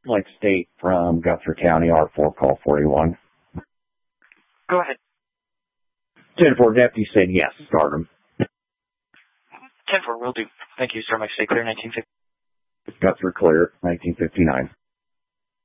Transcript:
Like state from Guthrie County, R4, call 41. Go ahead. 10-4 deputy said yes, start him. 10-4, will do. Thank you, sir. Mike, stay clear, 1950. Guthrie clear, 1959.